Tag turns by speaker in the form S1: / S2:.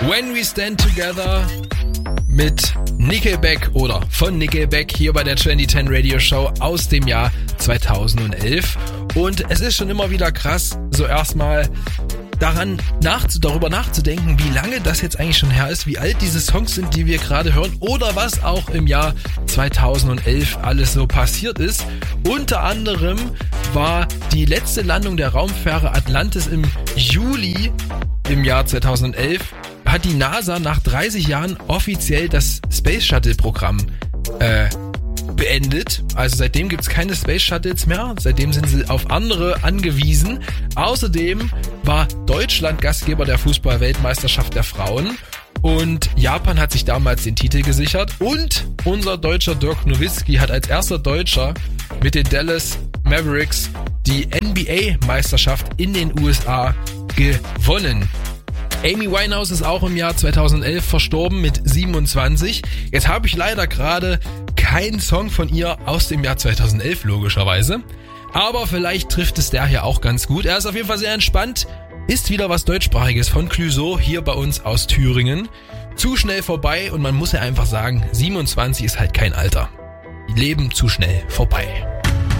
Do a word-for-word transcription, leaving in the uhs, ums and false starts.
S1: When We Stand Together mit Nickelback oder von Nickelback hier bei der zwanzig zehn Radio Show aus dem Jahr zweitausendelf. Und es ist schon immer wieder krass, so erstmal daran nachzu- darüber nachzudenken, wie lange das jetzt eigentlich schon her ist, wie alt diese Songs sind, die wir gerade hören oder was auch im Jahr zweitausendelf alles so passiert ist. Unter anderem war die letzte Landung der Raumfähre Atlantis im Juli im Jahr zweitausendelf, hat die NASA nach dreißig Jahren offiziell das Space Shuttle Programm äh, beendet. Also seitdem gibt's keine Space Shuttles mehr. Seitdem sind sie auf andere angewiesen. Außerdem war Deutschland Gastgeber der Fußball-Weltmeisterschaft der Frauen. Und Japan hat sich damals den Titel gesichert. Und unser deutscher Dirk Nowitzki hat als erster Deutscher mit den Dallas Mavericks die N B A-Meisterschaft in den U S A gewonnen. Amy Winehouse ist auch im Jahr zweitausendelf verstorben mit siebenundzwanzig. Jetzt habe ich leider gerade keinen Song von ihr aus dem Jahr zweitausendelf, logischerweise. Aber vielleicht trifft es der hier auch ganz gut. Er ist auf jeden Fall sehr entspannt. Ist wieder was Deutschsprachiges von Clouseau hier bei uns aus Thüringen. Zu schnell vorbei und man muss ja einfach sagen, siebenundzwanzig ist halt kein Alter. Leben zu schnell vorbei.